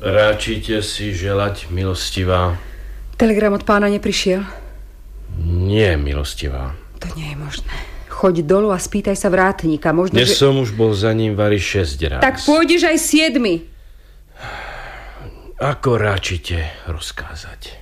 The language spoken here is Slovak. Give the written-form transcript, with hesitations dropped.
Ráčite si želať, milostivá? Telegram od pána neprišiel? Nie, milostivá. To nie je možné. Choď dolu a spýtaj sa vrátnika. Možno, Dnes som už bol za ním vari 6 ráz. Tak pôjdeš aj 7. Ako ráčite rozkázať?